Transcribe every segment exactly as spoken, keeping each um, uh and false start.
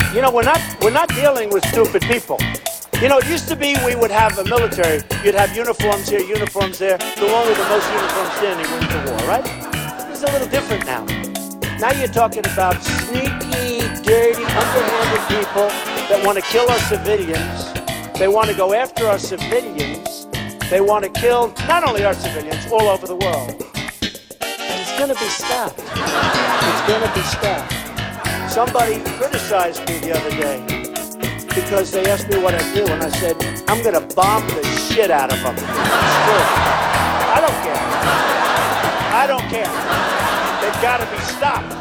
You know, we're not, we're not dealing with stupid people. You know, it used to be we would have a military. You'd have uniforms here, uniforms there. The one with the most uniforms standing wins the war, right? It's a little different now. Now you're talking about sneaky, dirty, underhanded people that want to kill our civilians. They want to go after our civilians. They want to kill not only our civilians, all over the world. And it's going to be stopped. It's going to be stopped. Somebody criticized me the other day because they asked me what I do, and I said, I'm going to bomb the shit out of them. It's true. I don't care. I don't care. They've got to be stopped.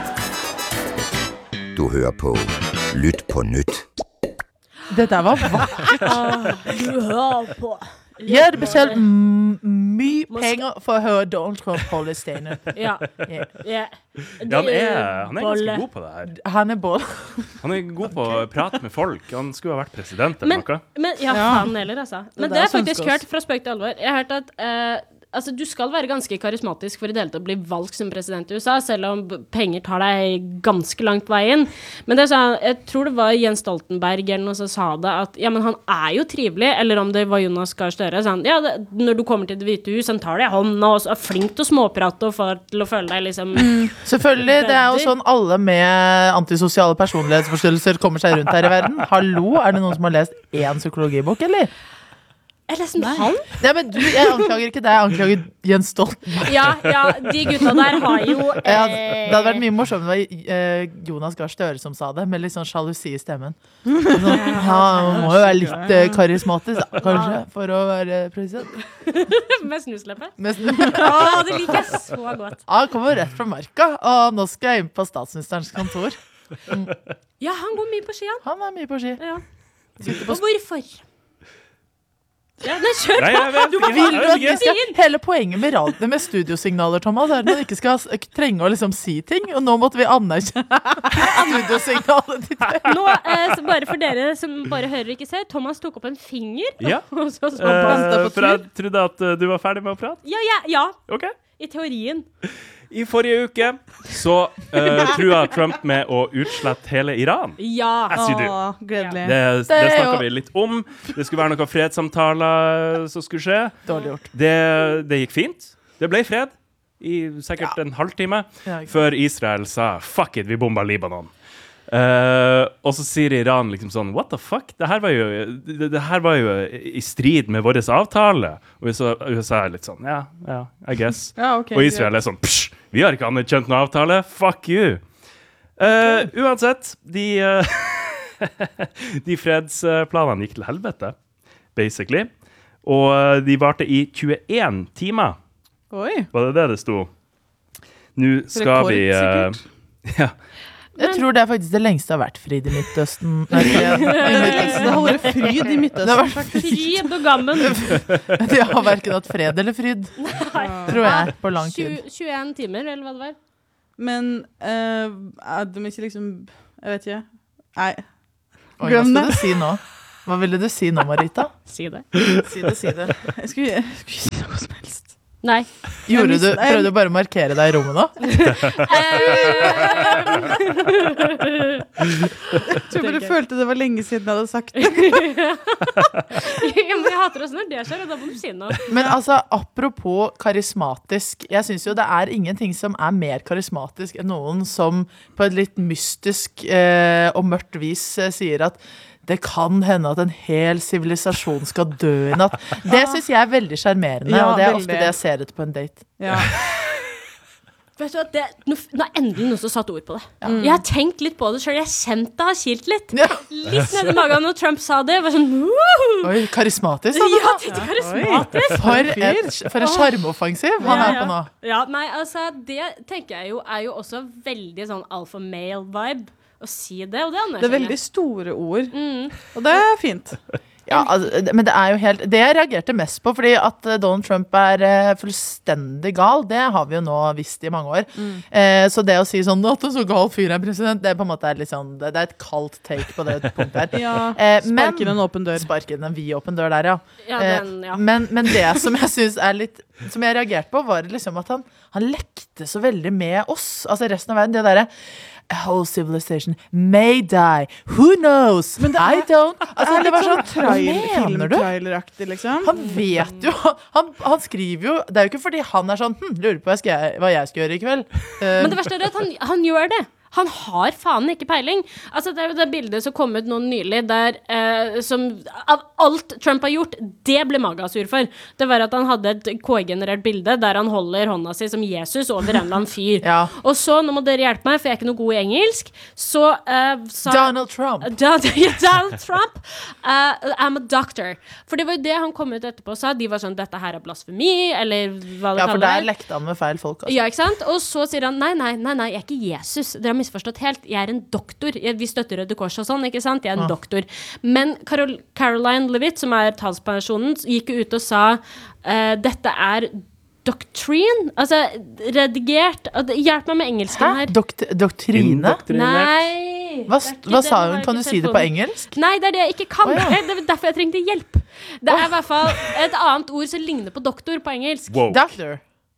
Du hører på Lyt på nytt. Det der var vakkert. Du hører på. Jeg hadde betalt m- mye penger for å høre Donald Trump holde stand-up. Ja. Ja. Ja. Ja, han er, han er ganske god på det her. Han er både. Han er god på å prate med folk. Han skulle ha vært president eller Men, noe. men ja, Ja. faen heller, altså. Men Det det der har jeg faktisk synes jeg hørt fra spøk til alvor. Jeg har hørt at eh, altså, du skal være ganske karismatisk for i det hele tatt å bli valgt som president i U S A, selv om b- penger tar deg ganske langt veien. Men det sa, jeg tror det var Jens Stoltenberg eller noe som sa det, at ja, men han er jo trivelig, eller om det var Jonas Gahr Støre, sa han, ja, det, når du kommer til det hvite hus, han tar deg i hånden og er flink til å småprate og får til å føle deg liksom... Selvfølgelig, det er jo sånn alle med antisosiale personlighetsforstyrrelser kommer seg rundt her i verden. Hallo, er det noen som har lest én psykologibok, eller? Jeg leste en han? Nei, men du, jeg anklager ikke deg, jeg anklager Jens Stoltenberg. Ja, ja, de gutta der har jo... Jeg hadde, eh, det hadde vært mye morsomt om det var eh, Jonas Gahr Støre som sa det, med litt sånn sjalusi i stemmen. Sånn, ja, man må jo være litt eh, karismatisk, da, kanskje, for å være president. med snusleppe. Men, Å, det liker jeg så godt. han kommer rett fra marka, og nå skal jeg inn på statsministerens kontor. Ja, han går mye på ski, han. Han er mye på ski. Ja. Sitter på Og hvorfor? Ja, nei, kjør Nei, på. jeg vet ikke. Vil du Jeg at vet vi ikke. skal, hele poenget med, radio, med studiosignaler, Thomas, er at man ikke skal s- trenge å liksom si ting, og nå måtte vi anerkjenne studiosignalet ditt. Nå, eh, så bare for dere som bare hører og ikke ser, Thomas tok opp en finger. Ja. Og så, så, Eh, for jeg trodde at eh, du var ferdig med å prate. ja, ja, ja, Ok. i teorien. I forrige uke så uh, trua Trump med å utslette hele Iran. Ja. Jeg sier du. Åh, gledelig. Det, det Det er snakket jo- vi litt om. Det skulle være noen fredssamtaler som skulle skje. Dårlig gjort. Det, det gikk fint. Det ble fred i sikkert en halvtime Ja, ikke sant. før Israel sa fuck it, vi bomba Libanon. Eh, og så sier Iran liksom sånn what the fuck? Det her var jo, det, det her var jo i strid med vår avtale. Og U S A, U S A er litt sånn ja, ja, I guess. Ja, ok, og Israel er sånn psj, vi har ikke anerkjent noen avtale. Fuck you. Eh, uansett, de eh, de fredsplanene gikk til helvete, basically. Og eh, de varte i tjueen timer. Oi. Var det det det sto? Nå skal Rekord, vi eh, ja. Jeg tror det er faktisk det lengste har vært frid i Midtøsten. Nei, fred i Midtøsten. Det har vært fryd i Midtøsten. Det har vært Fryd og gammen. De har hverken hatt fred eller fryd, tror jeg, på lang tid. tjue, tjueen timer, eller hva det var. Men uh, er de ikke liksom Jeg vet ikke. Nei. Oi, hva Glem skal det. du si nå? Hva ville du si nå, Marita? Si det. Si det, si det. Jeg skulle, jeg skulle ikke si noe som helst. Nei. Gjorde mis- du, jeg- prøvde du bare å markere deg i rommet nå? Jeg tror bare jeg følte det var lenge siden jeg hadde sagt det. ja, men jeg hater også når det skjer, og da må du si noe. Men altså, apropos karismatisk, jeg synes jo det er ingenting som er mer karismatisk enn noen som på et litt mystisk eh, og mørkt vis eh, sier at det kan hende at en hel sivilisasjon skal dø i natt. Det synes jeg er veldig charmerende, Ja, og det er veldig. ofte det jeg ser etter på en date. Ja. Vet du hva, det, nå, nå er endelig noen som satt ord på det. Jeg har tenkt litt på det selv, jeg har kjent det har kilt litt. Ja. Litt nede i magen når Trump sa det, var sånn, woohoo! Oi, karismatisk. sa du Ja, da. det er karismatisk. For, et, for en sjarmoffensiv han er på nå. Ja, nei, altså, det tenker jeg jo er jo også veldig sånn alpha male vibe å si det, og det Det er anerkjenner veldig jeg. store ord. Mm. Og det er fint. Ja, altså, det- men det er jo helt det jeg reagerte mest på, fordi at eh, Donald Trump er eh, fullstendig gal, det har vi jo nå visst i mange år. Eh, så det å si sånn at en så gal fyr er president, det er på en måte er litt sånn, det, det er et kaldt take på det punktet her. Ja. Eh, men- Spark inn en åpen dør. Spark inn en vidåpen dør der, ja. Ja, Eh, den, ja. men, men det som jeg synes er litt som jeg reagerte på, var liksom at han, han lekte så veldig med oss, altså resten av verden. Det derre a whole civilization may die. Who knows? Men det I er- don't. Det Altså, er det var litt sånn, sånn hva trail, mener du? filmtraileraktig, liksom. Han vet jo han, han skriver jo Det er jo ikke fordi han er sånn hm, lurer på hva jeg skal, hva jeg skal gjøre i kveld. Eh, Men det verste er at han, han gjør det. Han har faen ikke peiling. Altså, det er jo det bildet som kom ut nå nylig, der eh, som av alt Trump har gjort, det ble Maga sur for. Det var at han hadde et K I-generert bilde der han holder hånda si som Jesus over en eller annen fyr. Ja. Og så, nå må dere hjelpe meg, for jeg er ikke noe god i engelsk, så eh, sa Donald Trump. Donald, Donald Trump uh, I'm a doctor. For det var jo det han kom ut etterpå og sa. De var sånn, dette her er blasfemi, eller hva det Ja, for kaller der det. lekte han med feil folk. Altså. Ja, ikke sant? Og så sier han, nei, nei, nei, nei, jeg er ikke Jesus. Dere har misforstått helt. Jeg er en doktor. Jeg, vi støtter Røde Kors og sånn, ikke sant? Jeg er en Ah. doktor. Men Carol, Caroline Levitt, som er talspersonen, gikk ut og sa, uh, dette er doctrine, altså redigert. Hjelp meg med engelsken Hæ? her. Dokt doktrine? Indoktrinert. Nei. Hva, det er ikke hva det, sa nå har hun? jeg Kan ikke du si det på telefonen. engelsk? Nei, det er det jeg ikke kan. Å, ja. Det er derfor jeg trengte hjelp. Det er i hvert fall et annet ord som ligner på doktor på engelsk. Wow. Doctor.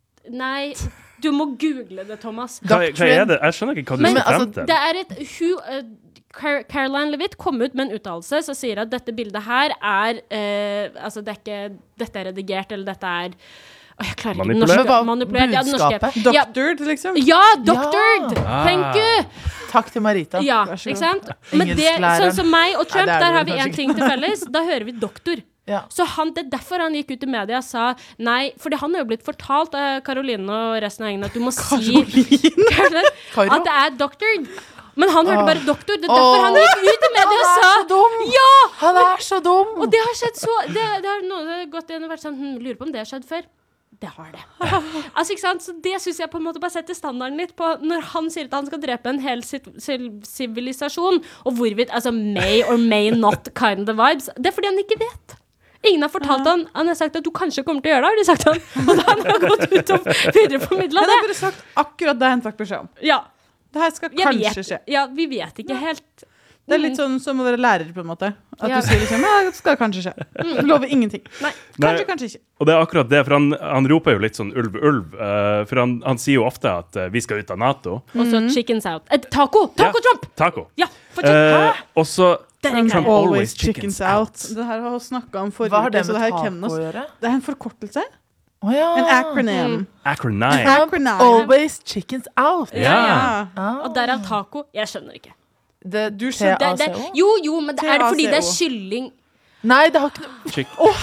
Nei, du må google det, Thomas. Hva, hva er det? Jeg skjønner ikke hva du Men, skal frem altså, til. Det er et hun, uh, Car Caroline Levitt kom ut med en uttalelse som sier at dette bildet her er uh, altså det er ikke, dette er redigert, eller dette er Åh, jeg klarer ikke den Manipulert. norske. Men hva- Manipulert. Ja, den norske. budskapet? Ja, Doctored, liksom. ja, doctored! Ah. Thank you! Takk til Marita. Ja, Vær så ikke god. sant? Men det, Engelsklæreren. sånn som meg og Trump, Nei, det er der det har vi kanskje en ting til felles. Da hører vi doktor. Ja. Så han, det er derfor han gikk ut i media og sa nei, fordi han har jo blitt fortalt av Caroline og resten av gjengen at du må si Caroline, Karo? at det er doctored. Men han hørte Åh. bare doktor. Det er derfor Åh. han gikk ut i media og Han er sa så dum! ja! Han er så dum! Og det har skjedd så Det, det har noen gått inn og vært sånn hm, lurer på om det har skjedd før. Det har det. Altså, ikke sant? Så det synes jeg på en måte bare setter standarden litt på når han sier at han skal drepe en hel sit- sil- sivilisasjon, og hvorvidt, altså may or may not kind of vibes. Det er fordi han ikke vet. Ingen har fortalt han. Han har sagt at du kanskje kommer til å gjøre det, har de sagt han. Og da har han gått ut og videreformidlet Han har det. bare sagt akkurat det han fikk beskjed om. Ja, Det her skal jeg kanskje vet, skje. ja, vi vet ikke helt. Det er litt sånn som å være lærer, på en måte. At Ja. du sier liksom, ja, det skal kanskje skje. Du lover ingenting. Nei. Kanskje, Nei. kanskje ikke. Og det er akkurat det, for han, han roper jo litt sånn ulv, ulv. eh, for han, han sier jo ofte at eh, vi skal ut av NATO. Og så chickens out. Eh, taco! Taco Ja. Trump! Taco. Ja, fortsett. Eh, og så Det er en Trump greie. always chickens out. Det her har vi snakket om forrige Hva har det uke, så med det her taco kan oss. å gjøre? Det er en forkortelse. Å ja. En acronym. Acronine. Acronym. Always chickens out. Ja. Ja. Ah. Og derav taco. Jeg skjønner ikke. Det, Du skjønner- Det, det, T A C O? jo, jo, men det er det fordi det er T A C O. kylling. Nei, det har ikke noe Chick. Oh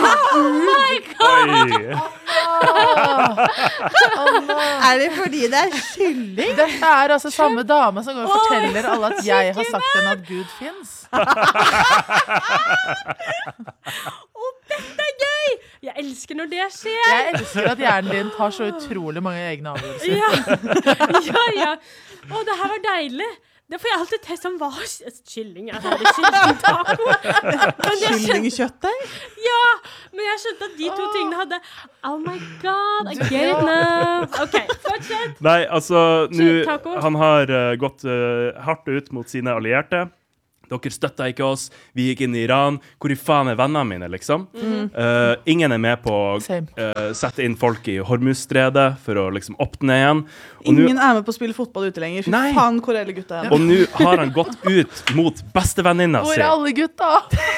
Oi. Er det fordi det er kylling? Dette er altså samme dame som går og forteller alle at jeg har sagt henne at Gud fins. Det er gøy! Jeg elsker når det skjer. Jeg elsker at hjernen din tar så utrolig mange egne avgjørelser. Ja, ja, ja. Å, det her var deilig. Det får jeg alltid til som hva kylling. Jeg har det kyllingtaco. Men jeg skjønte, Kyllingkjøttdeig? ja, men jeg skjønte at de to tingene hadde Oh my god, I get it now. OK, fortsett. Nei, altså nå, Taco. Han har eh, gått eh, hardt ut mot sine allierte. Dere støtta ikke oss. Vi gikk inn i Iran. Hvor i faen er vennene mine, liksom? Eh, ingen er med på å Same. eh, sette inn folk i Hormuzstredet for å liksom åpne igjen. Og nå- Ingen er med på å spille fotball ute lenger. Fy Nei. faen, hvor er alle gutta hen? Og nå har han gått ut mot bestevenninna Hvor si. er alle gutta?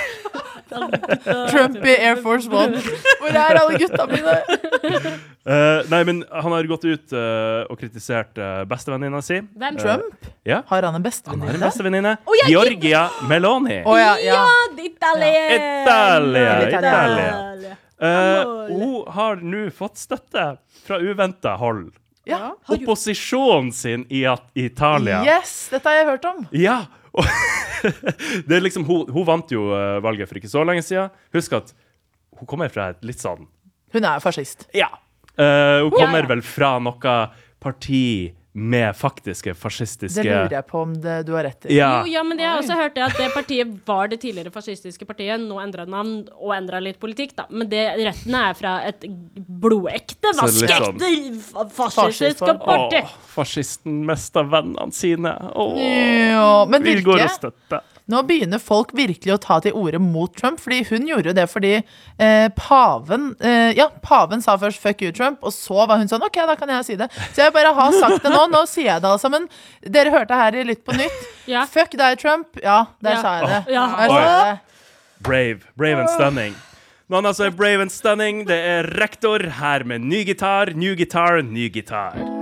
Trump i Air Force One. Hvor er alle gutta mine? Eh, nei, men han har gått ut eh, og kritisert uh, bestevenninna si. Hvem? Trump? Ja, Har han en han har en bestevenninne? bestevenninne. Å, ja, Georgia Meloni. Å ja, ja. Italia. Italia, Italia. Italia. Eh, hun har nå fått støtte fra uventa hold. Ja. Opposisjonen sin i at- i Italia. Yes, dette har jeg hørt om. Ja! Og det er liksom, hun, hun vant jo eh, valget for ikke så lenge siden. Husk at hun kommer fra et litt sånn Hun er fascist. Ja. Eh, hun kommer Ja, ja. vel fra noe parti med faktiske fascistiske Det lurer jeg på om det, du har rett i. Ja. Jo, ja, men jeg har også hørt det at det partiet var det tidligere fascistiske partiet, nå endret navn og endret litt politikk, da. Men det rettene er fra et blodekte, Så det er litt vaskeekte fa- fascistiske Fascist, parti. Åh, fascisten mista vennene sine. Åh, Ja, men vi går Birke, og støtter. nå begynner folk virkelig å ta til orde mot Trump, fordi hun gjorde det fordi eh, paven, eh, ja, paven sa først fuck you Trump, og så var hun sånn, ok, da kan jeg si det. Så jeg bare har sagt det nå, nå sier jeg det alle sammen. Dere hørte her i Lytt på nytt. Ja. Fuck deg Trump, ja, der Ja. sa jeg det. Ja. Der sa jeg det. Brave. Brave and stunning. Noen altså er brave and stunning. Det er rektor her med ny gitar, ny gitar, ny gitar.